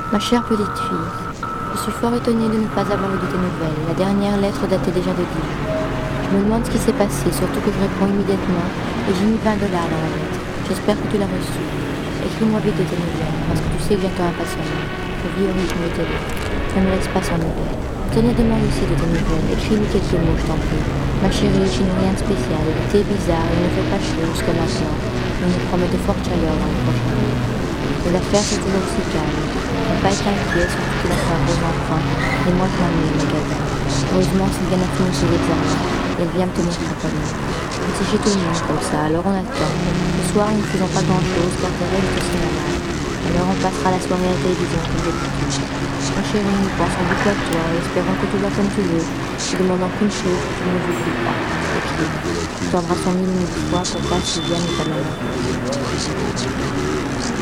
Ma chère petite fille, je suis fort étonnée de ne pas avoir eu de tes nouvelles. La dernière lettre datait déjà de Dijon. Je me demande ce qui s'est passé, surtout que je réponds immédiatement et j'ai mis 20 dollars dans la lettre. J'espère que tu l'as reçue. Écris-moi vite de tes nouvelles, parce que tu sais que j'attends impatiemment. Je vis au rythme de tes lettres. Ne me laisse pas sans nouvelles. Tenez, demande aussi de tes nouvelles. Écris-lui quelques mots, je t'en prie. Ma chérie, je n'ai rien de spécial. L'été est bizarre, il ne fait pas chaud jusqu'à maintenant. On nous promet de fortes chaleurs dans les prochains jours. Mais l'affaire c'est toujours aussi calme. Mon père est inquiet, surtout qu'il a fait un gros emprunt. Et moi je m'ennuie au magasin. Heureusement, c'est bien fini ses examens. Et elle vient me tenir compagnie. On s'est chez tout le monde comme ça, alors on attend. Ce soir, nous ne faisons pas grand-chose car Thérèse est aussi malade. Alors on passera la soirée à la télévision comme d'habitude. Ma chérie, nous pensons beaucoup à toi et espérons que tout va comme tu veux. Te demandons qu'une chose, que tu ne nous oublies pas. Écris. Nous t'embrassons mille fois pour ta Sylviane et ta maman.